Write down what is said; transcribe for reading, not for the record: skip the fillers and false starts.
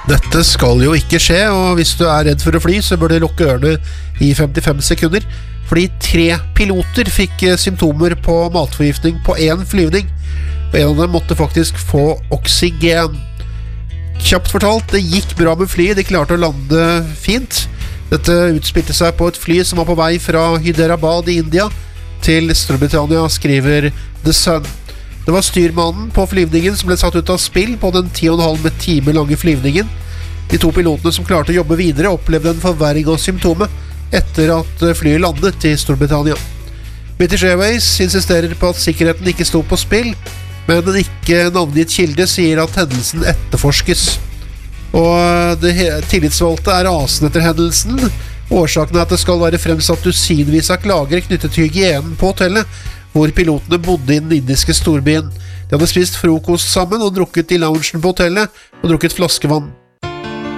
Dette skal jo ikke skje, og hvis du er redd for å fly, så bør du lukke ørene i 55 sekunder, fordi 3 piloter fikk symptomer på matforgiftning på en flyvning, og en av dem måtte faktisk få oksygen. Kjapt fortalt, det gikk bra med flyet, de klarte å lande fint. Dette utspilte seg på et fly som var på vei fra Hyderabad i India til Storbritannia, skriver The Sun. Det var styrmannen på flyvningen som ble satt ut av spill på den 10,5 timer lange flyvningen. De 2 pilotene som klarte å jobbe videre opplevde en forverring av symptomet etter at flyet landet i Storbritannia. British Airways insisterer på at sikkerheten ikke sto på spill, men en ikke navngitt kilde sier at hendelsen etterforskes. Og det tillitsvalgte er rasende etter hendelsen. Årsaken er at det skal være fremsatt dusinvis av klager knyttet til hygienen på hotellet, hvor pilotene bodde i den indiske storbyen. De hadde spist frokost sammen og drukket i loungen på hotellet og drukket flaskevann.